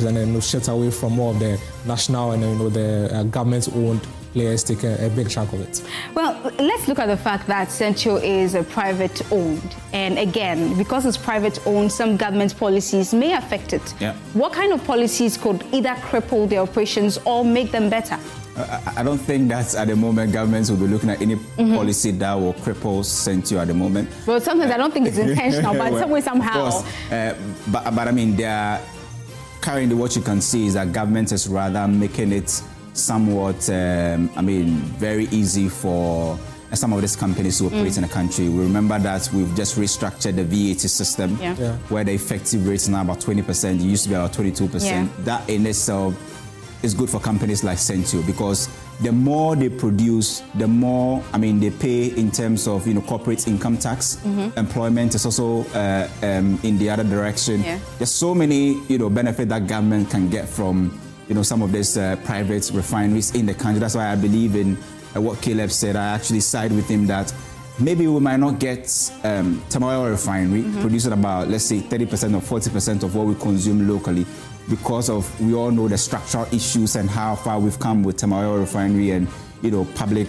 and then shift away from more of the national and the government-owned players take a big chunk of it. Well, let's look at the fact that Sentio is private-owned, and again, because it's private-owned, some government policies may affect it. Yeah. What kind of policies could either cripple their operations or make them better? I don't think that at the moment governments will be looking at any policy that will cripple Sentio at the moment. Well, sometimes I don't think it's intentional, but well, some way, somehow. Of course, but I mean, currently what you can see is that government is rather making it somewhat, very easy for some of these companies to operate in the country. We remember that we've just restructured the VAT system, where the effective rate is now about 20%. It used to be about 22%. Yeah. That in itself is good for companies like Sentio, because the more they produce, the more they pay in terms of corporate income tax. Employment is also in the other direction. Yeah. There's so many benefit that government can get from some of these private refineries in the country. That's why I believe in what Caleb said. I actually side with him that maybe we might not get Tamawa Refinery producing about, let's say, 30% or 40% of what we consume locally, because of, we all know the structural issues and how far we've come with Tamawa Refinery and public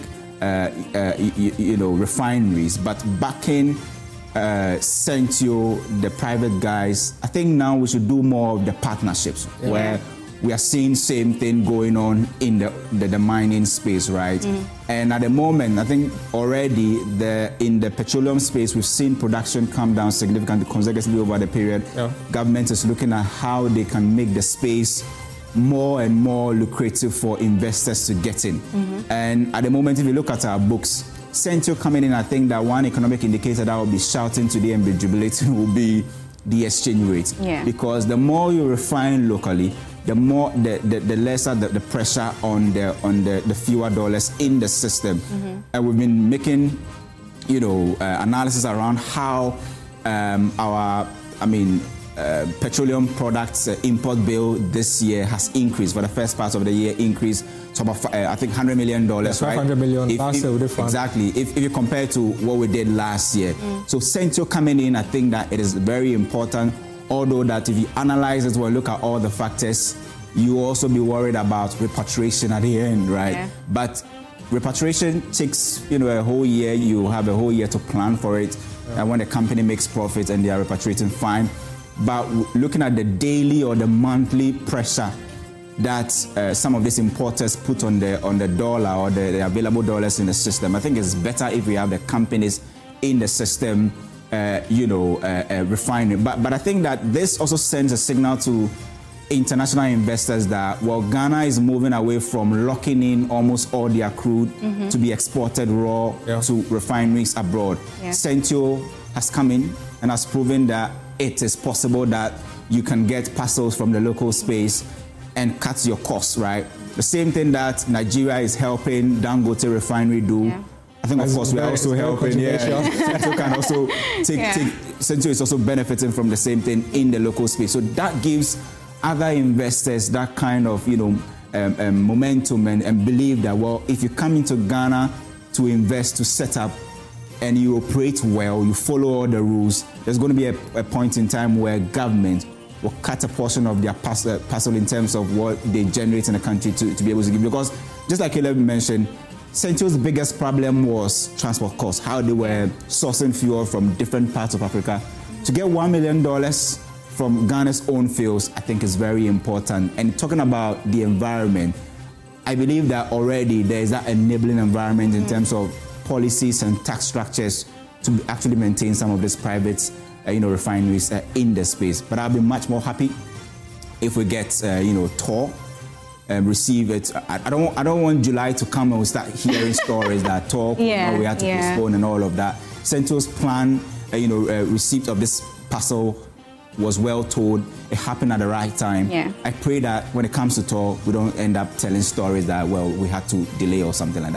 refineries. But backing Sentio, the private guys, I think now we should do more of the partnerships where we are seeing same thing going on in the mining space, right? And at the moment, I think already in the petroleum space, we've seen production come down significantly consecutively over the period. Yeah. Government is looking at how they can make the space more and more lucrative for investors to get in. And at the moment, if you look at our books, Sentio coming in, I think that one economic indicator that will be shouting today and be jubilating will be the exchange rate. Yeah. Because the more you refine locally, the more the lesser the pressure on the fewer dollars in the system. And we've been making analysis around how our petroleum products import bill this year has increased. For the first part of the year, increased to about I think $100 million. Yeah, $500 million last year. Exactly. If you compare to what we did last year, so Sentio coming in, I think that it is very important. Although that if you analyze it well, look at all the factors, you also be worried about repatriation at the end, right? Yeah. But repatriation takes a whole year. You have a whole year to plan for it. Yeah. And when the company makes profits and they are repatriating, fine. But looking at the daily or the monthly pressure that some of these importers put on the dollar or the available dollars in the system, I think it's better if we have the companies in the system refining. But I think that this also sends a signal to international investors that, well, Ghana is moving away from locking in almost all their crude to be exported raw to refineries abroad. Yeah. Sentio has come in and has proven that it is possible that you can get parcels from the local space and cut your costs, right? The same thing that Nigeria is helping Dangote Refinery do. Yeah. I think, of course, we are also helping. Sentio can also Sentio is also benefiting from the same thing in the local space. So that gives other investors that kind of momentum and believe that, well, if you come into Ghana to invest, to set up, and you operate well, you follow all the rules, there's going to be a point in time where government will cut a portion of their parcel in terms of what they generate in the country to be able to give. Because just like Caleb mentioned, Sentio's biggest problem was transport costs, how they were sourcing fuel from different parts of Africa. To get $1 million from Ghana's own fields, I think is very important. And talking about the environment, I believe that already there is that enabling environment in terms of policies and tax structures to actually maintain some of these private refineries in the space. But I'll be much more happy if we get TOR receive it. I don't want July to come and we start hearing stories that TOR we had to postpone and all of that. Sentio's plan, receipt of this parcel was well told. It happened at the right time. Yeah. I pray that when it comes to TOR, we don't end up telling stories that, well, we had to delay or something like that.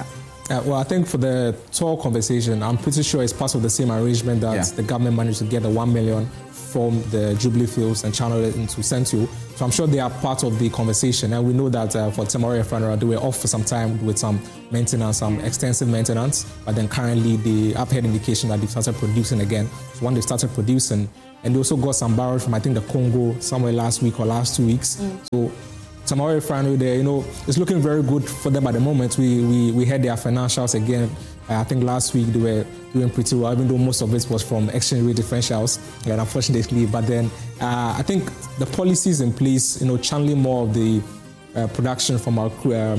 Well, I think for the toll conversation, I'm pretty sure it's part of the same arrangement that the government managed to get the 1 million from the Jubilee Fields and channel it into Sentio. So I'm sure they are part of the conversation. And we know that for Temore Refinery, they were off for some time with some maintenance, some extensive maintenance. But then currently, I've had indication that they've started producing again. So when they started producing, and they also got some barrels from, I think, the Congo somewhere last week or last 2 weeks. So Temore Refinery there, it's looking very good for them at the moment. We had their financials again. I think last week they were doing pretty well, even though most of it was from exchange rate differentials, unfortunately. But then I think the policies in place, channeling more of the production from our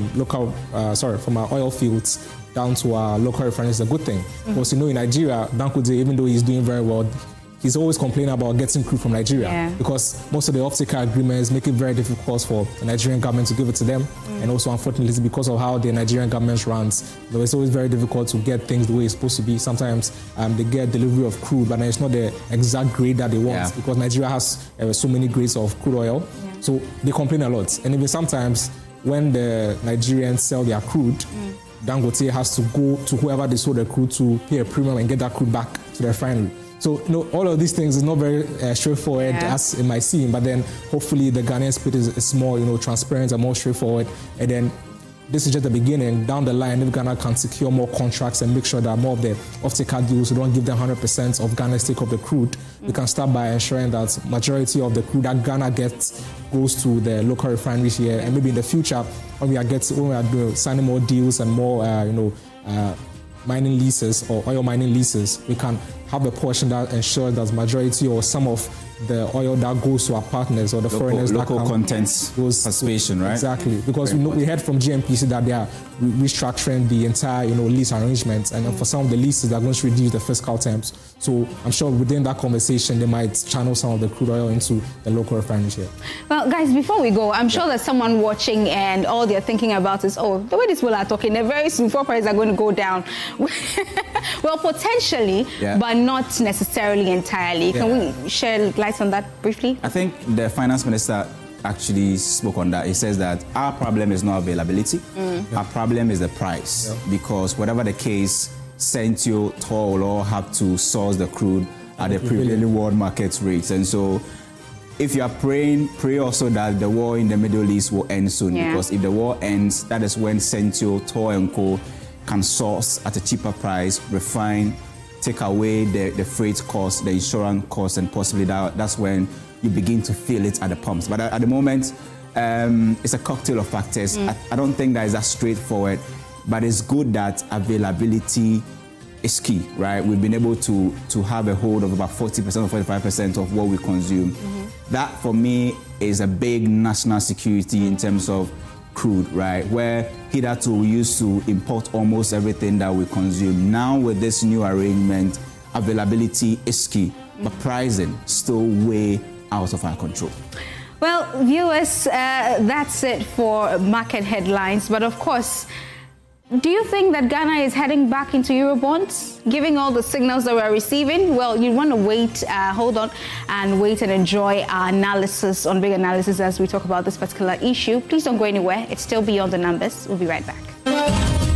from our oil fields down to our local refineries is a good thing. Because in Nigeria, Dangote, even though he's doing very well, he's always complaining about getting crude from Nigeria because most of the off-taker agreements make it very difficult for the Nigerian government to give it to them. And also, unfortunately, because of how the Nigerian government runs, it's always very difficult to get things the way it's supposed to be. Sometimes they get delivery of crude, but then it's not the exact grade that they want because Nigeria has so many grades of crude oil. So they complain a lot. And even sometimes when the Nigerians sell their crude, Dangote has to go to whoever they sold the crude to, pay a premium and get that crude back to the refinery. So, all of these things is not very straightforward as it might seem, but then hopefully the Ghanaian spirit is more, transparent and more straightforward. And then this is just the beginning. Down the line, if Ghana can secure more contracts and make sure that more of the off-taker deals, we don't give them 100% of Ghana's take of the crude, we can start by ensuring that majority of the crude that Ghana gets goes to the local refineries here. And maybe in the future, when we are signing more deals and more, mining leases or oil mining leases, we can have a portion that ensures that majority or some of the oil that goes to our partners or the foreigners local that contents participation, right? Exactly, because we heard from GNPC that they are restructuring the entire lease arrangements, and for some of the leases they're going to reduce the fiscal terms. So I'm sure within that conversation they might channel some of the crude oil into the local refineries here. Well, guys, before we go, I'm sure there's someone watching and all they're thinking about is, the way these people are talking, they're very soon fuel prices are going to go down. Well, potentially, but not necessarily entirely. Can we shed light on that briefly? I think the finance minister actually spoke on that. He says that our problem is not availability. Our problem is the price. Because whatever the case, Sentio, Tor will all have to source the crude at the prevailing world market rates. And so if you are praying, pray also that the war in the Middle East will end soon. Because if the war ends, that is when Sentio, Tor and Co can source at a cheaper price, refine, take away the freight cost, the insurance cost, and possibly that's when you begin to feel it at the pumps. But at the moment, it's a cocktail of factors. I don't think that is that straightforward, but it's good that availability is key, right? We've been able to have a hold of about 40% or 45% of what we consume. That, for me, is a big national security in terms of crude, right? Where hitherto we used to import almost everything that we consume. Now with this new arrangement, availability is key, but pricing still way out of our control. Well, viewers, that's it for market headlines. But of course, do you think that Ghana is heading back into Eurobonds, giving all the signals that we're receiving? Well, you want to wait, hold on, and wait and enjoy our analysis on Big Analysis as we talk about this particular issue. Please don't go anywhere. It's still Beyond the Numbers. We'll be right back.